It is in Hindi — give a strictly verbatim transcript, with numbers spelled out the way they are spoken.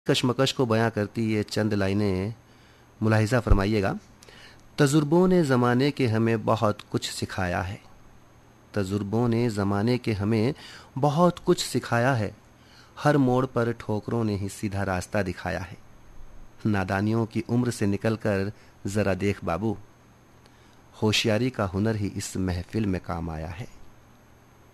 कशमकश को बयां करती ये चंद लाइनें मुलाहिजा फरमाइएगा। तजुर्बों ने ज़माने के हमें बहुत कुछ सिखाया है। तजुर्बों ने ज़माने के हमें बहुत कुछ सिखाया है। हर मोड़ पर ठोकरों ने ही सीधा रास्ता दिखाया है। नादानियों की उम्र से निकलकर ज़रा देख बाबू, होशियारी का हुनर ही इस महफिल में काम आया है।